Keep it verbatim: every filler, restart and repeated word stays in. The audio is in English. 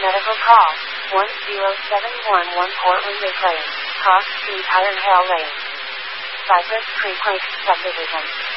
medical call. one zero seven one one Portland Bay. Cost, the entire Hale Lane. Cypress Creek Lake Subdivision.